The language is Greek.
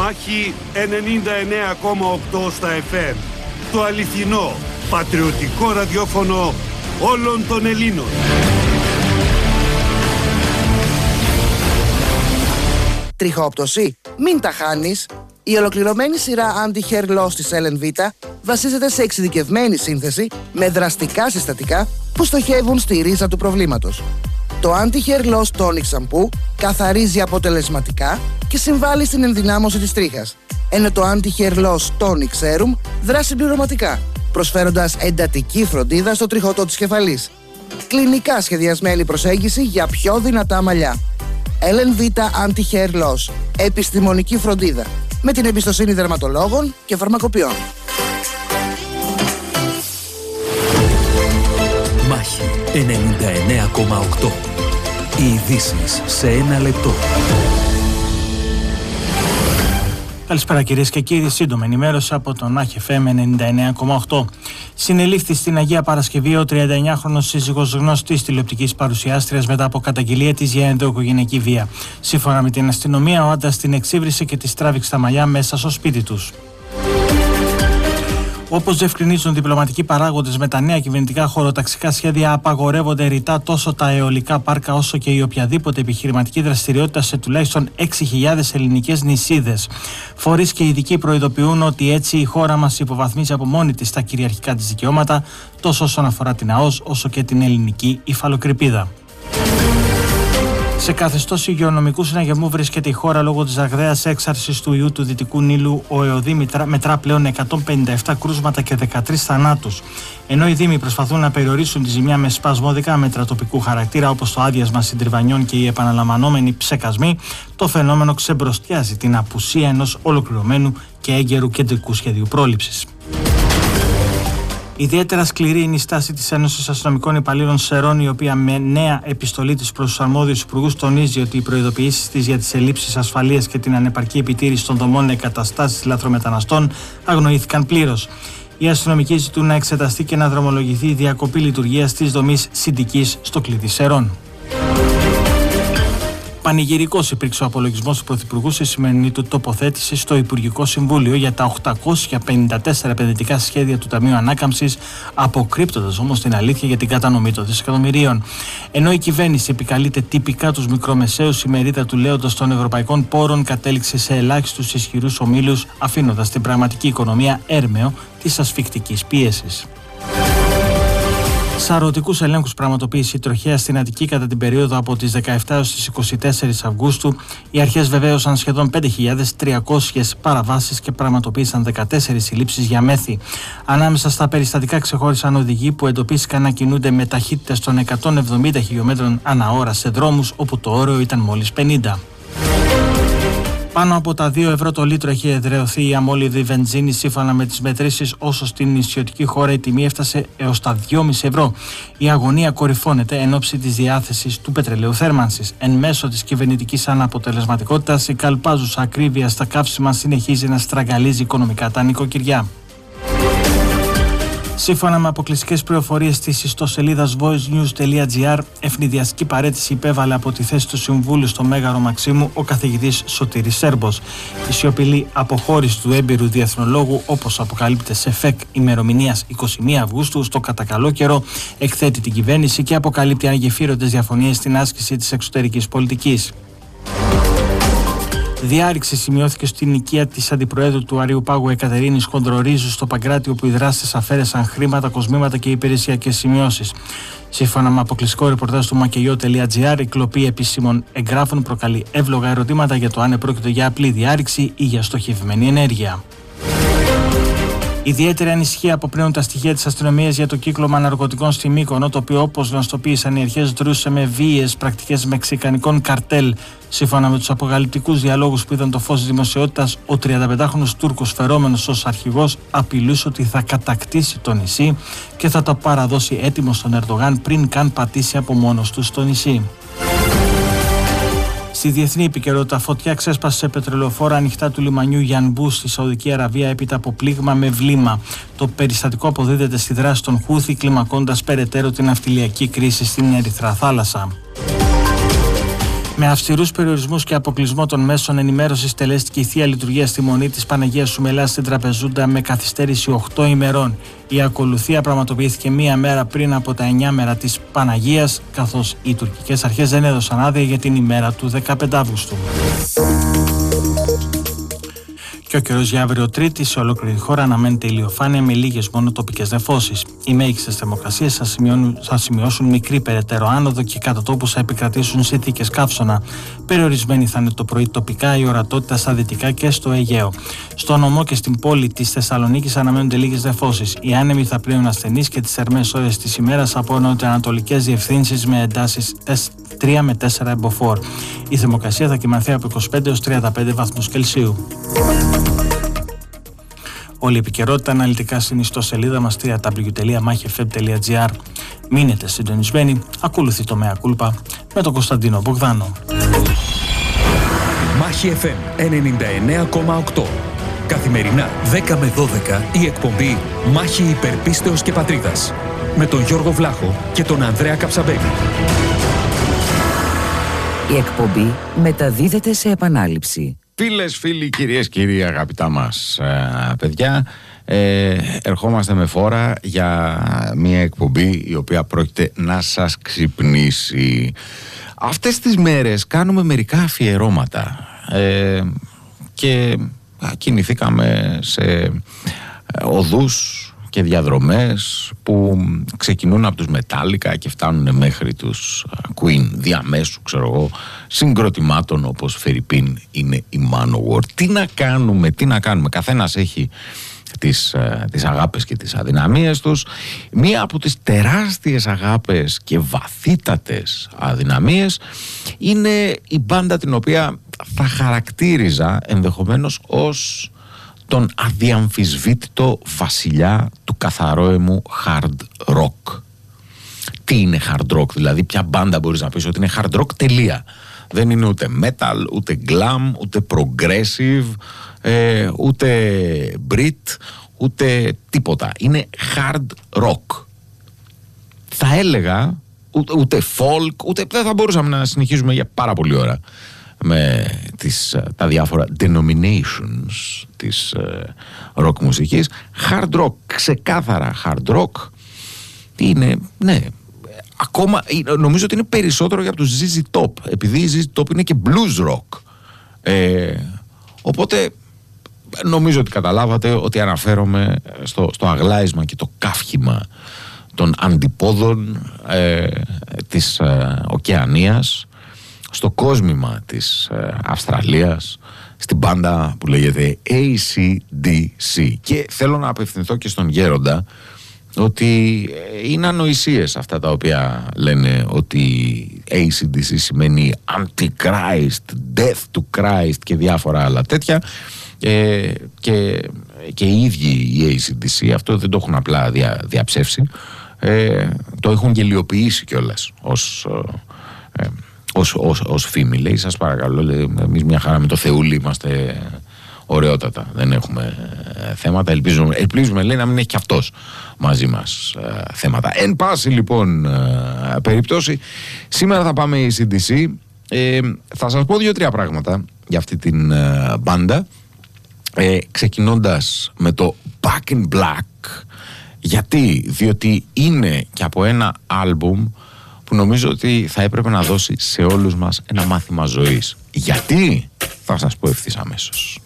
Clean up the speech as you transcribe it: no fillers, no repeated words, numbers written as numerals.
Μάχη 99,8 στα FM. Το αληθινό, πατριωτικό ραδιόφωνο όλων των Ελλήνων. Τριχόπτωση? Μην τα χάνεις. Η ολοκληρωμένη σειρά Anti-Hair Loss της LNV βασίζεται σε εξειδικευμένη σύνθεση με δραστικά συστατικά που στοχεύουν στη ρίζα του προβλήματος. Το Anti-Hair Loss Tonic Shampoo καθαρίζει αποτελεσματικά και συμβάλλει στην ενδυνάμωση της τρίχας, ενώ το Anti-Hair Loss Tonic Serum δράσει συμπληρωματικά, προσφέροντας εντατική φροντίδα στο τριχωτό της κεφαλής. Κλινικά σχεδιασμένη προσέγγιση για πιο δυνατά μαλλιά. LNV Anti-Hair Loss. Επιστημονική φροντίδα με την εμπιστοσύνη δερματολόγων και φαρμακοποιών. Μάχη 99,8. Οι ειδήσεις σε ένα λεπτό. Καλησπέρα κυρίες και κύριοι, σύντομη ενημέρωση από τον Μάχη FM 99,8. Συνελήφθη στην Αγία Παρασκευή ο 39χρονος σύζυγος γνωστής τηλεοπτικής παρουσιάστριας μετά από καταγγελία της για ενδοοικογενειακή βία. Σύμφωνα με την αστυνομία, ο άντρας την εξύβρισε και της τράβηξε τα μαλλιά μέσα στο σπίτι τους. Όπως διευκρινίζουν διπλωματικοί παράγοντες, με τα νέα κυβερνητικά χωροταξικά σχέδια απαγορεύονται ρητά τόσο τα αιωλικά πάρκα όσο και η οποιαδήποτε επιχειρηματική δραστηριότητα σε τουλάχιστον 6.000 ελληνικές νησίδες. Φορείς και ειδικοί προειδοποιούν ότι έτσι η χώρα μας υποβαθμίζει από μόνη της τα κυριαρχικά της δικαιώματα, τόσο όσον αφορά την ΑΟΣ όσο και την ελληνική υφαλοκρηπίδα. Σε καθεστώς υγειονομικού συναγερμού βρίσκεται η χώρα λόγω της ραγδαίας έξαρσης του ιού του Δυτικού Νείλου. Ο ΕΟΔΗ μετρά πλέον 157 κρούσματα και 13 θανάτους. Ενώ οι Δήμοι προσπαθούν να περιορίσουν τη ζημιά με σπασμωδικά μέτρα τοπικού χαρακτήρα, όπως το άδειασμα συντριβανιών και οι επαναλαμβανόμενοι ψεκασμοί, το φαινόμενο ξεμπροστιάζει την απουσία ενός ολοκληρωμένου και έγκαιρου κεντρικού σχεδίου πρόληψης. Ιδιαίτερα σκληρή είναι η στάση της Ένωσης Αστυνομικών Υπαλλήλων Σερών, η οποία με νέα επιστολή της προς τους αρμόδιους υπουργούς τονίζει ότι οι προειδοποιήσεις της για τις ελλείψεις ασφαλείας και την ανεπαρκή επιτήρηση των δομών εγκαταστάσεις λαθρομεταναστών αγνοήθηκαν πλήρως. Οι αστυνομικοί ζητούν να εξεταστεί και να δρομολογηθεί η διακοπή λειτουργίας της δομής συνδικής στο κλειδί Σερών. Πανηγυρικός υπήρξε ο απολογισμός του Πρωθυπουργού στη σημερινή του τοποθέτηση στο Υπουργικό Συμβούλιο για τα 854 επενδυτικά σχέδια του Ταμείου Ανάκαμψης, αποκρύπτοντας όμως την αλήθεια για την κατανομή των δισεκατομμυρίων. Ενώ η κυβέρνηση επικαλείται τυπικά τους μικρομεσαίους, η μερίδα του λέοντος των ευρωπαϊκών πόρων κατέληξε σε ελάχιστους ισχυρούς ομίλους, αφήνοντας την πραγματική οικονομία έρμεο της ασφικτικής πίεσης. Σαρωτικούς ελέγχους πραγματοποίησε η τροχέα στην Αττική κατά την περίοδο από τις 17 έως τις 24 Αυγούστου. Οι αρχές βεβαίωσαν σχεδόν 5.300 παραβάσεις και πραγματοποίησαν 14 συλλήψεις για μέθη. Ανάμεσα στα περιστατικά ξεχώρισαν οδηγοί που εντοπίστηκαν να κινούνται με ταχύτητες των 170 χιλιόμετρων ανά ώρα σε δρόμους όπου το όριο ήταν μόλις 50. Πάνω από τα 2 ευρώ το λίτρο έχει εδραιωθεί η αμόλυδη βενζίνη, σύμφωνα με τις μετρήσεις, όσο στην νησιωτική χώρα η τιμή έφτασε έως τα 2,5 ευρώ. Η αγωνία κορυφώνεται εν ώψη της διάθεσης του πετρελαίου θέρμανσης. Εν μέσω της κυβερνητικής αναποτελεσματικότητας, η καλπάζουσα ακρίβεια στα καύσιμα συνεχίζει να στραγγαλίζει οικονομικά τα νοικοκυριά. Σύμφωνα με αποκλειστικές πληροφορίες της ιστοσελίδας voicenews.gr, ευνηδιαστική παραίτηση υπέβαλε από τη θέση του Συμβούλου στο Μέγαρο Μαξίμου ο καθηγητής Σωτήρης Σέρμπος. Η σιωπηλή αποχώρηση του έμπειρου διεθνολόγου, όπως αποκαλύπτεται σε ΦΕΚ ημερομηνίας 21 Αυγούστου, στο κατά καλό καιρό εκθέτει την κυβέρνηση και αποκαλύπτει αγεφύρωτες διαφωνίες στην άσκηση της εξωτερικής πολιτικής. Διάρρηξη σημειώθηκε στην οικία της Αντιπροέδρου του Αριουπάγου Εκατερίνης Χοντρορίζου στο Παγκράτιο, όπου οι δράστες αφαίρεσαν χρήματα, κοσμήματα και υπηρεσιακές σημειώσεις. Σύμφωνα με αποκλειστικό ρεπορτάζ του Makeo.gr, η κλοπή επίσημων εγγράφων προκαλεί εύλογα ερωτήματα για το αν επρόκειτο για απλή διάρρηξη ή για στοχευμένη ενέργεια. Ιδιαίτερη ανησυχία αποπνέουν τα στοιχεία της αστυνομίας για το κύκλωμα ναρκωτικών στη Μύκονο, το οποίο, όπως γνωστοποίησαν οι αρχές, δρούσε με βίαιες πρακτικές μεξικανικών καρτέλ. Σύμφωνα με τους αποκαλυπτικούς διαλόγους που είδαν το φως της δημοσιότητας, ο 35χρονος Τούρκος, φερόμενος ως αρχηγός, απειλούσε ότι θα κατακτήσει το νησί και θα το παραδώσει έτοιμο στον Ερντογάν πριν καν πατήσει από μόνος του στο νησί. Στη διεθνή επικαιρότητα, φωτιά ξέσπασε σε πετρελαιοφόρα ανοιχτά του λιμανιού Γιανμπού στη Σαουδική Αραβία έπειτα από πλήγμα με βλήμα. Το περιστατικό αποδίδεται στη δράση των Χούθη, κλιμακώντας περαιτέρω την ναυτιλιακή κρίση στην Ερυθρά Θάλασσα. Με αυστηρούς περιορισμούς και αποκλεισμό των μέσων ενημέρωσης τελέστηκε η Θεία Λειτουργία στη Μονή της Παναγίας Σουμελάς στην Τραπεζούντα με καθυστέρηση 8 ημερών. Η ακολουθία πραγματοποιήθηκε μία μέρα πριν από τα 9 μέρα της Παναγίας, καθώς οι τουρκικές αρχές δεν έδωσαν άδεια για την ημέρα του 15 Αύγουστου. Και ο καιρός για αύριο Τρίτη σε ολόκληρη τη χώρα αναμένεται ηλιοφάνεια με λίγες μόνο τοπικές νεφώσεις. Οι μέγιστες θερμοκρασίες θα σημειώσουν μικρή περαιτέρω άνοδο και κατά τόπους θα επικρατήσουν συνθήκες καύσωνα. Περιορισμένη θα είναι το πρωί τοπικά η ορατότητα στα δυτικά και στο Αιγαίο. Στο νομό και στην πόλη της Θεσσαλονίκης αναμένονται λίγες νεφώσεις. Οι άνεμοι θα πλέουν ασθενείς και τις θερμές ώρες της ημέρας από νοτιοανατολικές διευθύνσεις με εντάσεις 3 με 4 εμποφόρ. Η θερμοκρασία θα κυμανθεί από 25 έως 35 βαθμούς Κελσίου. Όλη η επικαιρότητα αναλυτικά στην ιστοσελίδα μας www.mahfm.gr. Μείνετε συντονισμένοι, ακολουθεί το Mea Culpa με τον Κωνσταντίνο Μπογδάνο. Μάχη FM 99,8. Καθημερινά 10 με 12 η εκπομπή Μάχη Υπερπίστεως και Πατρίδας με τον Γιώργο Βλάχο και τον Ανδρέα Καψαμπέλη. Η εκπομπή μεταδίδεται σε επανάληψη. Φίλες, φίλοι, κυρίες, κύριοι, αγαπητά μας παιδιά, ερχόμαστε με φόρα για μια εκπομπή η οποία πρόκειται να σας ξυπνήσει. Αυτές τις μέρες κάνουμε μερικά αφιερώματα και κινηθήκαμε σε οδούς και διαδρομές που ξεκινούν από τους Metallica και φτάνουν μέχρι τους Queen διαμέσου, ξέρω εγώ, συγκροτημάτων όπως φερειπίν είναι η Manowar. Τι να κάνουμε, καθένας έχει τις αγάπες και τις αδυναμίες τους. Μία από τις τεράστιες αγάπες και βαθύτατες αδυναμίες είναι η μπάντα την οποία θα χαρακτήριζα ενδεχομένως ως τον αδιαμφισβήτητο βασιλιά του καθαρόαιμου hard rock. Τι είναι hard rock, δηλαδή ποια μπάντα μπορείς να πεις ότι είναι hard rock, τελεία. Δεν είναι ούτε metal, ούτε glam, ούτε progressive, ούτε brit, ούτε τίποτα. Είναι hard rock. Θα έλεγα ούτε folk, ούτε δεν θα μπορούσαμε να συνεχίζουμε για πάρα πολλή ώρα με τα διάφορα denominations της rock μουσικής. Hard rock, ξεκάθαρα hard rock είναι, ναι, ακόμα νομίζω ότι είναι περισσότερο για τους ZZ Top, επειδή η ZZ Top είναι και blues rock, οπότε νομίζω ότι καταλάβατε ότι αναφέρομαι στο αγλάισμα και το καύχημα των αντιπόδων της Οκεανίας, στο κόσμημα της Αυστραλίας, στην μπάντα που λέγεται AC/DC. Και θέλω να απευθυνθώ και στον Γέροντα ότι είναι ανοησίες αυτά τα οποία λένε ότι AC/DC σημαίνει Antichrist, Death to Christ και διάφορα άλλα τέτοια, και οι ίδιοι οι AC/DC αυτό δεν το έχουν απλά διαψεύσει, το έχουν γελιοποιήσει κιόλας ως φήμη. Λέει, σας παρακαλώ, λέει, εμείς μια χαρά με το Θεούλη είμαστε ωραιότατα, δεν έχουμε θέματα, ελπίζουμε λέει να μην έχει κι αυτός μαζί μας θέματα. Εν πάση λοιπόν περιπτώσει, σήμερα θα πάμε η CDC. Θα σας πω 2-3 πράγματα για αυτή την μπάντα, ξεκινώντας με το Back in Black. Γιατί? Διότι είναι και από ένα άλμπουμ που νομίζω ότι θα έπρεπε να δώσει σε όλους μας ένα μάθημα ζωής. Γιατί? Θα σας πω ευθύς αμέσως.